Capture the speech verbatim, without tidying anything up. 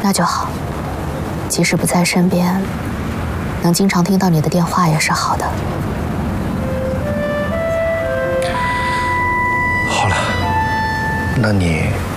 那就好。即使不在身边，能经常听到你的电话也是好的。 好了，那你